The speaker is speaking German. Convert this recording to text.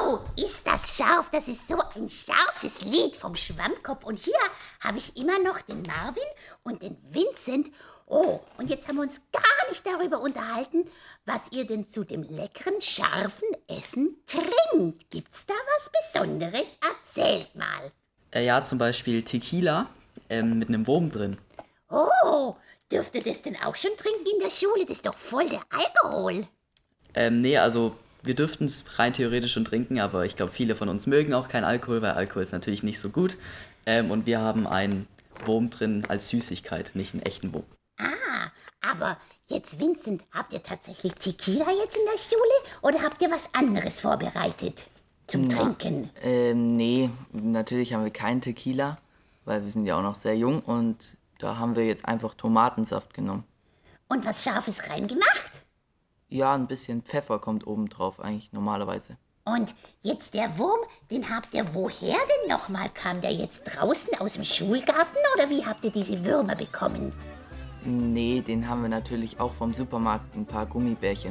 Oh, ist das scharf. Das ist so ein scharfes Lied vom Schwammkopf. Und hier habe ich immer noch den Marvin und den Vincent. Oh, und jetzt haben wir uns gar nicht darüber unterhalten, was ihr denn zu dem leckeren, scharfen Essen trinkt. Gibt's da was Besonderes? Erzählt mal. Ja, zum Beispiel Tequila mit einem Wurm drin. Oh, dürft ihr das denn auch schon trinken in der Schule? Das ist doch voll der Alkohol. Nee, also wir dürften es rein theoretisch schon trinken, aber ich glaube, viele von uns mögen auch keinen Alkohol, weil Alkohol ist natürlich nicht so gut. Und wir haben einen Wurm drin als Süßigkeit, nicht einen echten Wurm. Ah, aber jetzt, Vincent, habt ihr tatsächlich Tequila jetzt in der Schule oder habt ihr was anderes vorbereitet zum Trinken? Nee, natürlich haben wir keinen Tequila, weil wir sind ja auch noch sehr jung und da haben wir jetzt einfach Tomatensaft genommen. Und was Scharfes reingemacht? Ja, ein bisschen Pfeffer kommt oben drauf eigentlich normalerweise. Und jetzt der Wurm, den habt ihr woher denn nochmal? Kam der jetzt draußen aus dem Schulgarten oder wie habt ihr diese Würmer bekommen? Nee, den haben wir natürlich auch vom Supermarkt, ein paar Gummibärchen